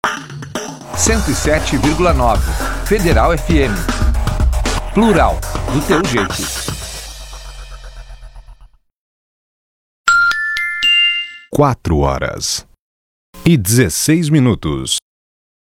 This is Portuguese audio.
107,9 Federal FM. Plural, do teu jeito. 4 horas e 16 minutos.